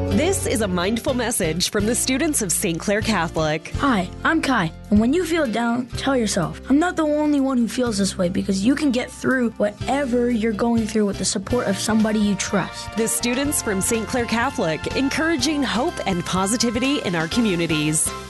This is a mindful message from the students of St. Clair Catholic. Hi, I'm Kai, and when you feel down, tell yourself, I'm not the only one who feels this way, because you can get through whatever you're going through with the support of somebody you trust. The students from St. Clair Catholic, encouraging hope and positivity in our communities.